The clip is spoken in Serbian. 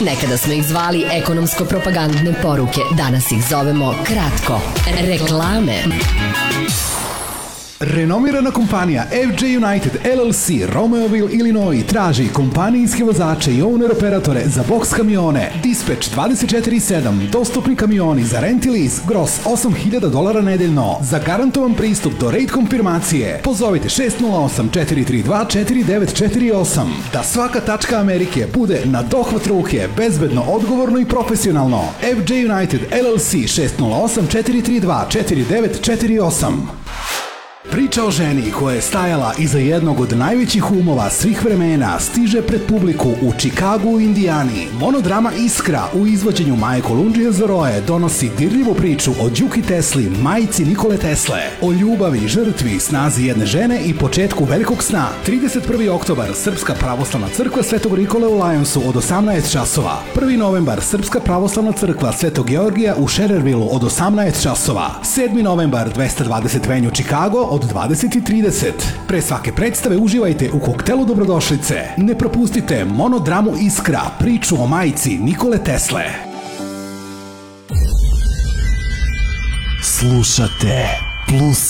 Nekada smo ih zvali ekonomsko-propagandne poruke, danas ih zovemo kratko reklame. Renomirana kompanija FJ United LLC Romeoville, Illinois traži kompanijske vozače i owner-operatore za boks kamione, dispatch 24/7, dostupni kamioni za rent i lease, gross $8.000 nedeljno, za garantovan pristup do rate konfirmacije. Pozovite 608-432-4948. Da svaka tačka Amerike bude na dohvat ruke, bezbedno, odgovorno i profesionalno. FJ United LLC 608-432-4948. Priča o ženi koja je stajala iza jednog od najvećih umova svih vremena stiže pred publiku u Čikagu, Indijani. Monodrama Iskra u izvođenju Maje Kolundžija Zoroje donosi dirljivu priču o Đuki Tesli, majci Nikole Tesle, o ljubavi, žrtvi, snazi jedne žene i početku velikog sna. 31. oktobar Srpska pravoslavna crkva Svetog Nikole u Lionsu od 18 časova. 1. novembar Srpska pravoslavna crkva Svetog Georgija u Scherervillu od 18 časova. 7. novembar 220 venue Chicago od 20:30. Pre svake predstave uživajte u koktelu dobrodošlice. Ne propustite monodramu Iskra, priču o majci Nikole Tesle. Slušate Plus